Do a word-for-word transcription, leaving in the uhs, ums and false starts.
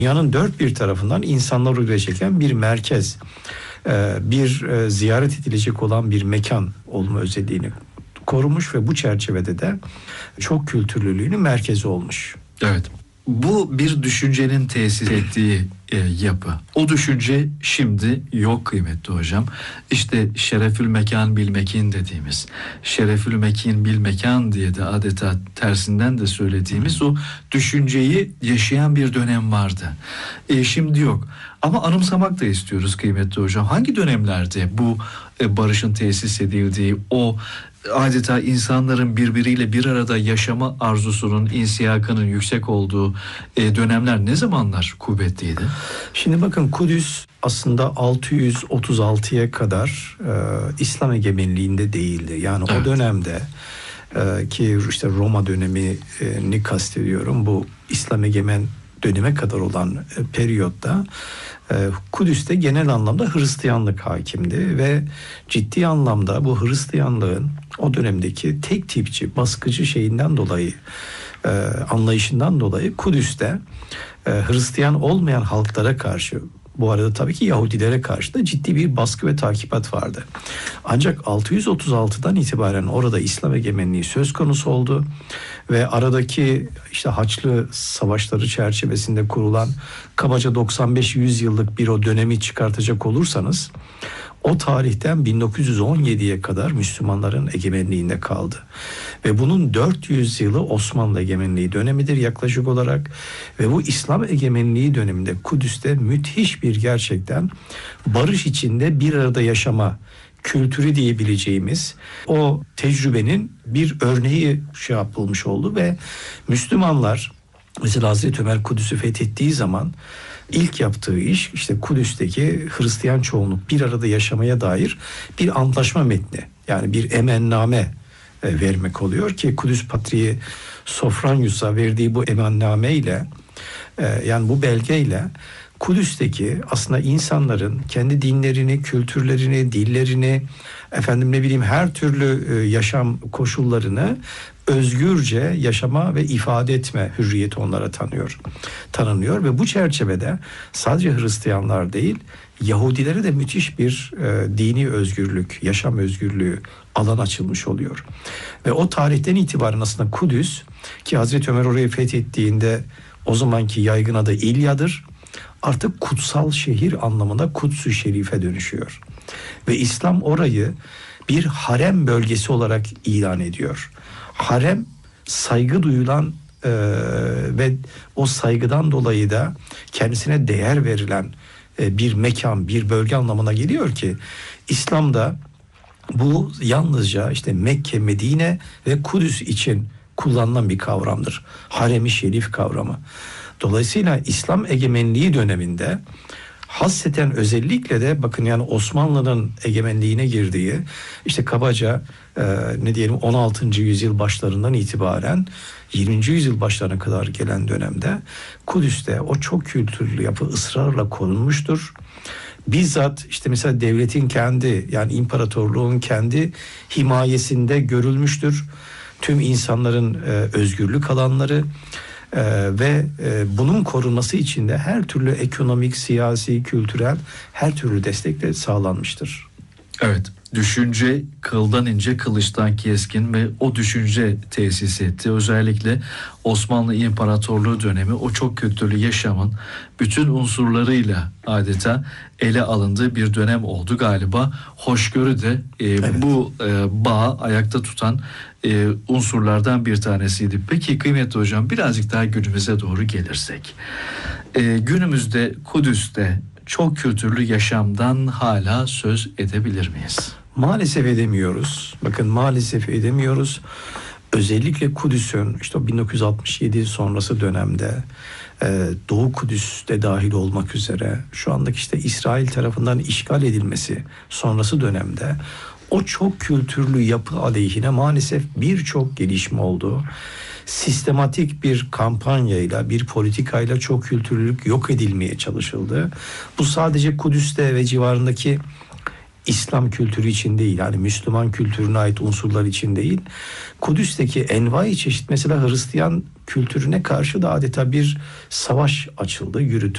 Dünyanın dört bir tarafından insanlar oraya çeken bir merkez, bir ziyaret edilecek olan bir mekan olma özelliğini korumuş ve bu çerçevede de çok kültürlülüğünün merkezi olmuş. Evet. Bu bir düşüncenin tesis ettiği e, yapı. O düşünce şimdi yok kıymetli hocam. İşte şerefül mekan bil mekin dediğimiz, şerefül mekin bil mekan diye de adeta tersinden de söylediğimiz o düşünceyi yaşayan bir dönem vardı. E, şimdi yok. Ama anımsamak da istiyoruz kıymetli hocam. Hangi dönemlerde bu e, barışın tesis edildiği, o adeta insanların birbiriyle bir arada yaşama arzusunun, insiyakının yüksek olduğu e, dönemler ne zamanlar kuvvetliydi? Şimdi bakın, Kudüs aslında altı yüz otuz altıya kadar e, İslam egemenliğinde değildi. Yani evet. O dönemde e, ki işte Roma dönemini kastediyorum, bu İslam egemen döneme kadar olan e, periyotta e, Kudüs'te genel anlamda Hristiyanlık hakimdi ve ciddi anlamda bu Hristiyanlığın o dönemdeki tek tipçi, baskıcı şeyinden dolayı, e, anlayışından dolayı Kudüs'te e, Hristiyan olmayan halklara karşı, bu arada tabii ki Yahudilere karşı da ciddi bir baskı ve takipat vardı. Ancak altı yüz otuz altıdan itibaren orada İslam egemenliği söz konusu oldu ve aradaki işte Haçlı savaşları çerçevesinde kurulan kabaca doksan beş yüz yıllık bir o dönemi çıkartacak olursanız, o tarihten bin dokuz yüz on yediye kadar Müslümanların egemenliğinde kaldı. Ve bunun dört yüz yılı Osmanlı egemenliği dönemidir yaklaşık olarak. Ve bu İslam egemenliği döneminde Kudüs'te müthiş bir, gerçekten barış içinde bir arada yaşama kültürü diyebileceğimiz o tecrübenin bir örneği şey yapılmış oldu ve Müslümanlar, mesela Hazreti Ömer Kudüs'ü fethettiği zaman İlk yaptığı iş işte Kudüs'teki Hristiyan çoğunluk bir arada yaşamaya dair bir antlaşma metni, yani bir emenname vermek oluyor ki Kudüs Patriği Sofronius'a verdiği bu emenname ile, yani bu belgeyle Kudüs'teki aslında insanların kendi dinlerini, kültürlerini, dillerini, efendim ne bileyim her türlü yaşam koşullarını özgürce yaşama ve ifade etme hürriyeti onlara tanıyor, tanınıyor ve bu çerçevede sadece Hristiyanlar değil, Yahudilere de müthiş bir e, dini özgürlük, yaşam özgürlüğü alan açılmış oluyor. Ve o tarihten itibaren aslında Kudüs, ki Hazreti Ömer orayı fethettiğinde o zamanki yaygın adı İlya'dır, artık kutsal şehir anlamında Kuds-ü Şerif'e dönüşüyor. Ve İslam orayı bir harem bölgesi olarak ilan ediyor. Harem, saygı duyulan e, ve o saygıdan dolayı da kendisine değer verilen e, bir mekan, bir bölge anlamına geliyor ki İslam'da bu yalnızca işte Mekke, Medine ve Kudüs için kullanılan bir kavramdır. Harem-i Şerif kavramı. Dolayısıyla İslam egemenliği döneminde hasreten özellikle de bakın, yani Osmanlı'nın egemenliğine girdiği işte kabaca e, ne diyelim on altıncı yüzyıl başlarından itibaren yirminci yüzyıl başlarına kadar gelen dönemde Kudüs'te o çok kültürlü yapı ısrarla korunmuştur. Bizzat işte mesela devletin kendi, yani imparatorluğun kendi himayesinde görülmüştür. Tüm insanların e, özgürlük alanları Ee, ve e, bunun korunması için de her türlü ekonomik, siyasi, kültürel her türlü destek de sağlanmıştır. Evet, düşünce kıldan ince, kılıçtan keskin ve o düşünce tesis etti. Özellikle Osmanlı İmparatorluğu dönemi o çok kültürlü yaşamın bütün unsurlarıyla adeta ele alındığı bir dönem oldu galiba. Hoşgörü de e, evet. bu e, bağı ayakta tutan e, unsurlardan bir tanesiydi. Peki kıymetli hocam, birazcık daha günümüze doğru gelirsek. E, günümüzde Kudüs'te çok kültürlü yaşamdan hala söz edebilir miyiz? Maalesef edemiyoruz. Bakın, maalesef edemiyoruz. Özellikle Kudüs'ün işte bin dokuz yüz altmış yedi sonrası dönemde e, Doğu Kudüs'te dahil olmak üzere şu andaki işte İsrail tarafından işgal edilmesi sonrası dönemde o çok kültürlü yapı aleyhine maalesef birçok gelişme oldu. Sistematik bir kampanyayla, bir politikayla çok kültürlülük yok edilmeye çalışıldı. Bu sadece Kudüs'te ve civarındaki İslam kültürü için değil, yani Müslüman kültürüne ait unsurlar için değil, Kudüs'teki envai çeşit mesela Hristiyan kültürüne karşı da adeta bir savaş açıldı, yürütüldü.